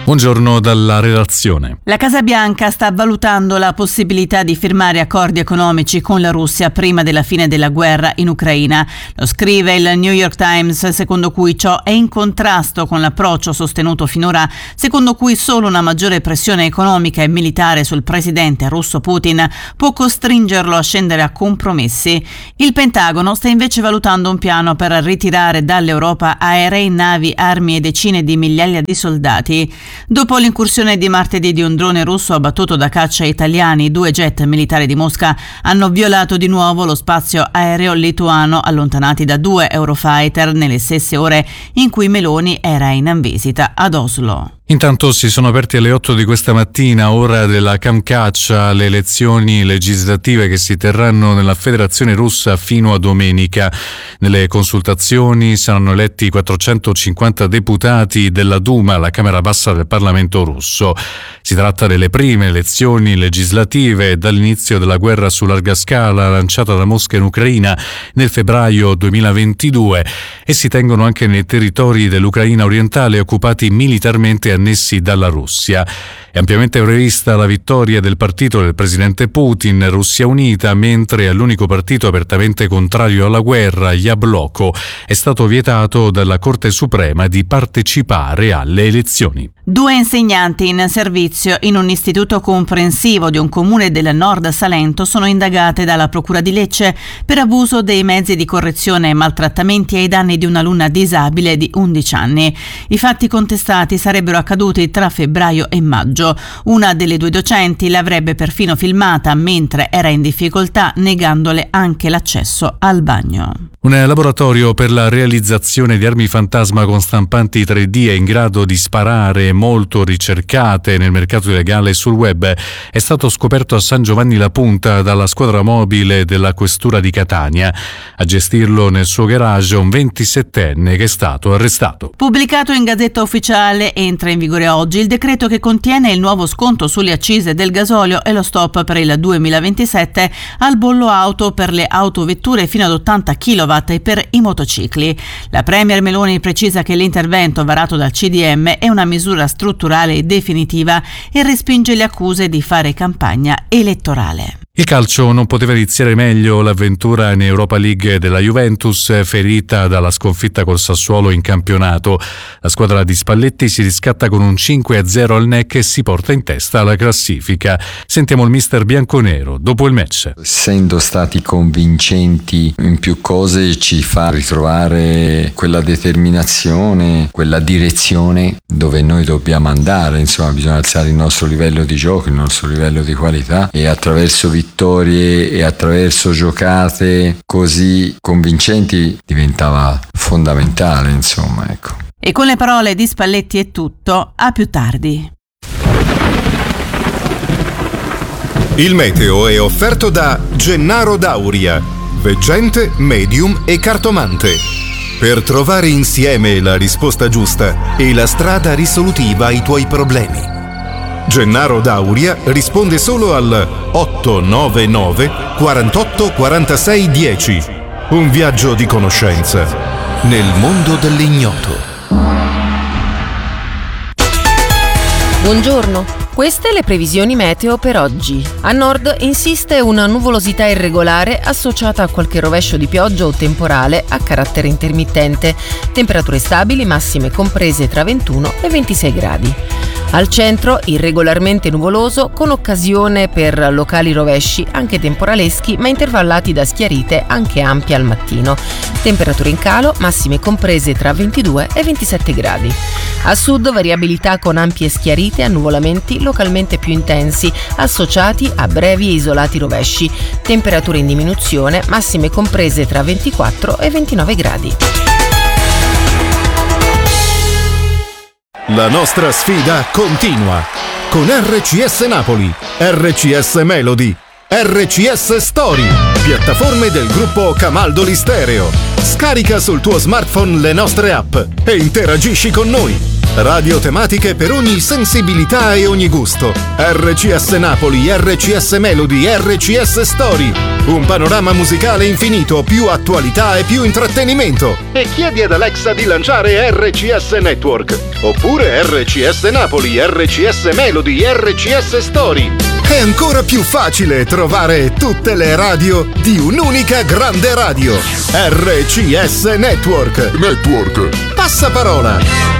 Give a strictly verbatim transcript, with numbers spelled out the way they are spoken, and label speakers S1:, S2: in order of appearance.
S1: Buongiorno dalla redazione.
S2: La Casa Bianca sta valutando la possibilità di firmare accordi economici con la Russia prima della fine della guerra in Ucraina. Lo scrive il New York Times, secondo cui ciò è in contrasto con l'approccio sostenuto finora, secondo cui solo una maggiore pressione economica e militare sul presidente russo Putin può costringerlo a scendere a compromessi. Il Pentagono sta invece valutando un piano per ritirare dall'Europa aerei, navi, armi e decine di migliaia di soldati. Dopo l'incursione di martedì di un drone russo abbattuto da caccia italiani, due jet militari di Mosca hanno violato di nuovo lo spazio aereo lituano, allontanati da due Eurofighter nelle stesse ore in cui Meloni era in visita ad Oslo.
S1: Intanto si sono aperti alle otto di questa mattina, ora della Kamchatka, le elezioni legislative che si terranno nella Federazione Russa fino a domenica. Nelle consultazioni saranno eletti quattrocentocinquanta deputati della Duma, la Camera Bassa del Parlamento russo. Si tratta delle prime elezioni legislative dall'inizio della guerra su larga scala lanciata da Mosca in Ucraina nel febbraio duemilaventidue e si tengono anche nei territori dell'Ucraina orientale occupati militarmente annessi dalla Russia. È ampiamente prevista la vittoria del partito del presidente Putin, Russia Unita, mentre all'unico partito apertamente contrario alla guerra, Yabloko, è stato vietato dalla Corte Suprema di partecipare alle elezioni.
S2: Due insegnanti in servizio in un istituto comprensivo di un comune del Nord Salento sono indagate dalla Procura di Lecce per abuso dei mezzi di correzione e maltrattamenti ai danni di un'alunna disabile di undici anni. I fatti contestati sarebbero accaduti tra febbraio e maggio. Una delle due docenti l'avrebbe perfino filmata mentre era in difficoltà, negandole anche l'accesso al bagno.
S1: Un laboratorio per la realizzazione di armi fantasma con stampanti tre D in grado di sparare, molto ricercate nel mercato illegale e sul web, è stato scoperto a San Giovanni La Punta dalla squadra mobile della questura di Catania. A gestirlo nel suo garage un ventisettenne che è stato arrestato.
S2: Pubblicato in Gazzetta Ufficiale, entra in vigore oggi il decreto che contiene il nuovo sconto sulle accise del gasolio e lo stop per il duemilaventisette al bollo auto per le autovetture fino ad ottanta chilowatt e per i motocicli. La Premier Meloni precisa che l'intervento varato dal C D M è una misura strutturale e definitiva e respinge le accuse di fare campagna elettorale.
S1: Il calcio non poteva iniziare meglio l'avventura in Europa League della Juventus, ferita dalla sconfitta col Sassuolo in campionato. La squadra di Spalletti si riscatta con un cinque a zero al N E C e si porta in testa alla classifica. Sentiamo il mister bianconero dopo il match.
S3: Essendo stati convincenti in più cose ci fa ritrovare quella determinazione, quella direzione dove noi dobbiamo andare. Insomma, bisogna alzare il nostro livello di gioco, il nostro livello di qualità e attraverso vittorie e attraverso giocate così convincenti diventava fondamentale, insomma, ecco.
S2: E con le parole di Spalletti è tutto, a più tardi.
S4: Il meteo è offerto da Gennaro Dauria, veggente, medium e cartomante. Per trovare insieme la risposta giusta e la strada risolutiva ai tuoi problemi. Gennaro Dauria risponde solo al otto nove nove quarantotto quarantasei dieci. Un viaggio di conoscenza nel mondo dell'ignoto.
S5: Buongiorno, queste le previsioni meteo per oggi. A nord insiste una nuvolosità irregolare associata a qualche rovescio di pioggia o temporale a carattere intermittente. Temperature stabili, massime comprese tra ventuno e ventisei gradi. Al centro irregolarmente nuvoloso con occasione per locali rovesci anche temporaleschi ma intervallati da schiarite anche ampie al mattino. Temperature in calo, massime comprese tra ventidue e ventisette gradi. A sud variabilità con ampie schiarite e annuvolamenti localmente più intensi associati a brevi e isolati rovesci. Temperature in diminuzione, massime comprese tra ventiquattro e ventinove gradi.
S4: La nostra sfida continua con R C S Napoli, R C S Melody, R C S Story, piattaforme del gruppo Camaldoli Stereo. Scarica sul tuo smartphone le nostre app e interagisci con noi. Radio tematiche per ogni sensibilità e ogni gusto. R C S Napoli, R C S Melody, R C S Story. Un panorama musicale infinito, più attualità e più intrattenimento. E chiedi ad Alexa di lanciare R C S Network. Oppure R C S Napoli, R C S Melody, R C S Story. È ancora più facile trovare tutte le radio di un'unica grande radio. R C S Network. Network. Passaparola.